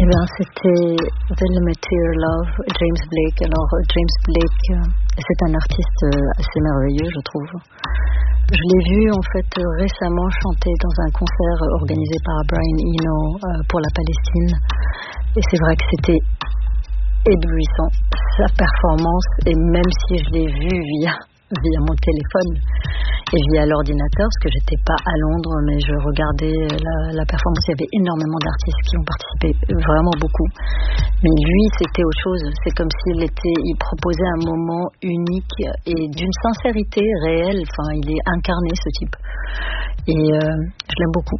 Eh bien, c'était The Limited Love, James Blake. Alors, James Blake, c'est un artiste assez merveilleux, je trouve. Je l'ai vu, en fait, récemment chanter dans un concert organisé par Brian Eno pour la Palestine. Et c'est vrai que c'était éblouissant, sa performance. Et même si je l'ai vu via mon téléphone et via l'ordinateur, parce que j'étais pas à Londres, mais je regardais la performance. Il y avait énormément d'artistes qui ont participé, vraiment beaucoup. Mais lui, c'était autre chose. C'est comme il proposait un moment unique et d'une sincérité réelle. Enfin, il est incarné, ce type. Et je l'aime beaucoup.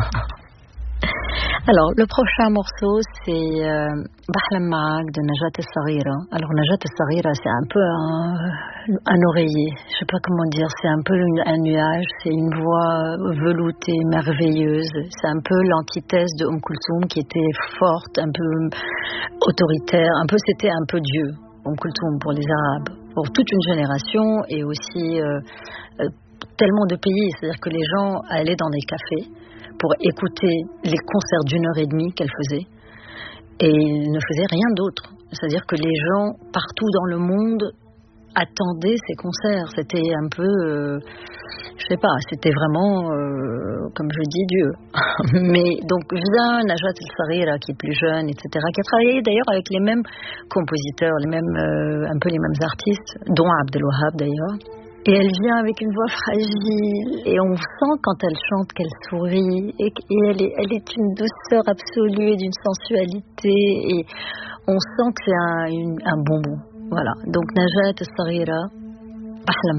Alors, le prochain morceau, c'est Bahlam Ma'ak de Najat As-Saghira. Alors, Najat As-Saghira, c'est un peu un oreiller. Je sais pas comment dire. C'est un peu un nuage. C'est une voix veloutée, merveilleuse. C'est un peu l'antithèse de Kulthum, qui était forte, un peu autoritaire. C'était un peu Dieu, Kulthum, pour les Arabes. Pour toute une génération et aussi tellement de pays. C'est-à-dire que les gens allaient dans des cafés pour écouter les concerts d'1h30 qu'elle faisait et ne faisait rien d'autre. C'est-à-dire que les gens partout dans le monde attendaient ces concerts. C'était un peu, je sais pas, c'était vraiment, comme je dis, Dieu. Mais donc vient Najat El-Saghira, qui est plus jeune, etc., qui a travaillé d'ailleurs avec les mêmes compositeurs, un peu les mêmes artistes, dont Abdel Wahab d'ailleurs. Et elle vient avec une voix fragile et on sent quand elle chante qu'elle sourit et elle est une douceur absolue et d'une sensualité et on sent que c'est un bonbon. Voilà. Donc Najat As-Saghira, Bahlam